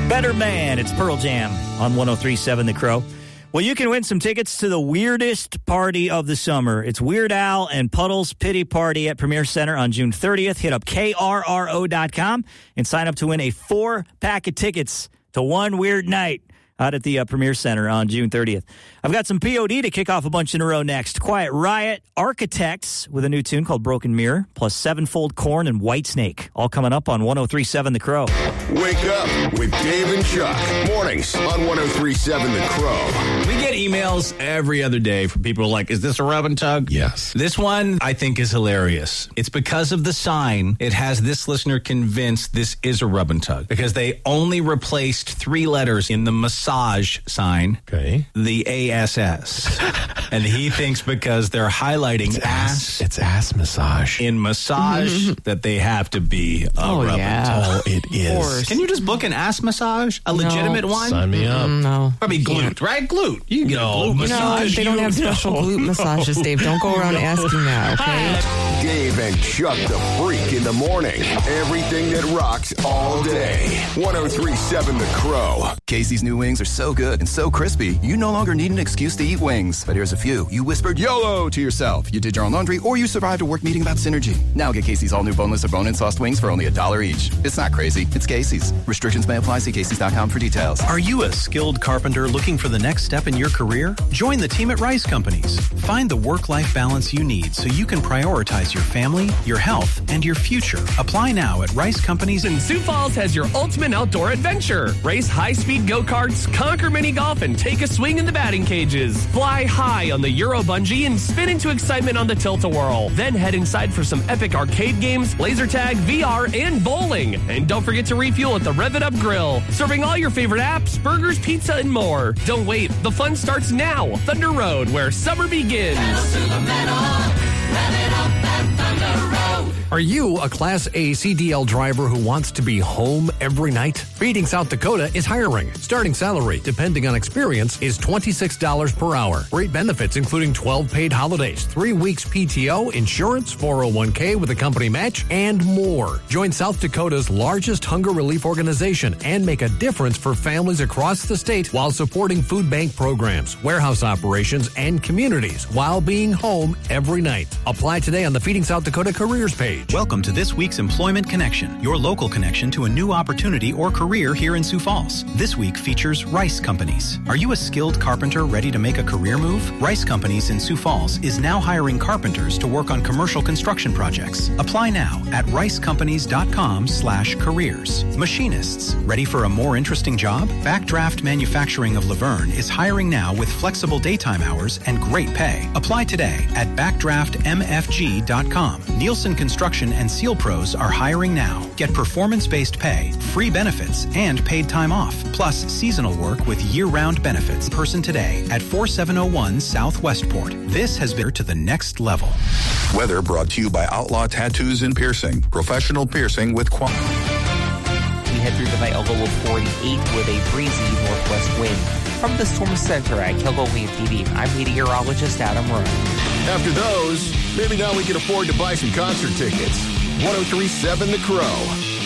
Better Man. It's Pearl Jam on 103.7 The Crow. Well, you can win some tickets to the weirdest party of the summer. It's Weird Al and Puddle's Pity Party at Premier Center on June 30th. Hit up KRRO.com and sign up to win a 4-pack of tickets to one weird night out at the Premier Center on June 30th. I've got some POD to kick off a bunch in a row next. Quiet Riot, Architects with a new tune called Broken Mirror, plus Sevenfold Corn and Whitesnake. All coming up on 103.7 The Crow. Wake up with Dave and Chuck. Mornings on 103.7 The Crow. We get emails every other day from people like, is this a rub and tug? Yes. This one I think is hilarious. It's because of the sign. It has this listener convinced this is a rub and tug because they only replaced 3 letters in the massage sign. Okay. The ASS. And he thinks because they're highlighting ass. It's ass massage. In massage that they have to be a rub and tug. Oh, it is. Can you just book an ass massage? A legitimate one? Sign me up. No. Probably glute, right? Glute. You can get a glute massage. They don't have special glute massages, Dave. Don't go around asking that, okay? Dave and Chuck the Freak in the morning. Everything that rocks all day. 103.7 The Crow. Casey's new wings are so good and so crispy, you no longer need an excuse to eat wings. But here's a few. You whispered YOLO to yourself. You did your own laundry, or you survived a work meeting about synergy. Now get Casey's all new boneless or bone-in sauced wings for only $1 each. It's not crazy. It's Casey's. Restrictions may apply. See Casey's.com for details. Are you a skilled carpenter looking for the next step in your career? Join the team at Rice Companies. Find the work-life balance you need so you can prioritize your family, your health, and your future. Apply now at Rice Companies. And Sioux Falls has your ultimate outdoor adventure. Race high-speed go-karts, conquer mini-golf, and take a swing in the batting cages. Fly high on the Euro Bungee and spin into excitement on the Tilt-A-Whirl. Then head inside for some epic arcade games, laser tag, VR, and bowling. And don't forget to refuel at the Rev It Up Grill, serving all your favorite apps, burgers, pizza, and more. Don't wait. The fun starts now. Thunder Road, where summer begins. Are you a Class A CDL driver who wants to be home every night? Feeding South Dakota is hiring. Starting salary, depending on experience, is $26 per hour. Great benefits including 12 paid holidays, 3 weeks PTO, insurance, 401k with a company match, and more. Join South Dakota's largest hunger relief organization and make a difference for families across the state while supporting food bank programs, warehouse operations, and communities while being home every night. Apply today on the Feeding South Dakota careers page. Welcome to this week's Employment Connection, your local connection to a new opportunity or career here in Sioux Falls. This week features Rice Companies. Are you a skilled carpenter ready to make a career move? Rice Companies in Sioux Falls is now hiring carpenters to work on commercial construction projects. Apply now at ricecompanies.com/careers. Machinists, ready for a more interesting job? Backdraft Manufacturing of Laverne is hiring now with flexible daytime hours and great pay. Apply today at backdraftmfg.com. Nielsen Construction and Seal Pros are hiring now. Get performance-based pay, free benefits, and paid time off, plus seasonal work with year-round benefits. Person today at 4701 South Westport. This has been to the next level. Weather brought to you by Outlaw Tattoos and Piercing. Professional piercing with quality. We head through the night a low of 48 with a breezy northwest wind. From the Storm Center at KELCO Wind TV, I'm meteorologist Adam Rowe. After those, maybe now we can afford to buy some concert tickets. 103.7 The Crow.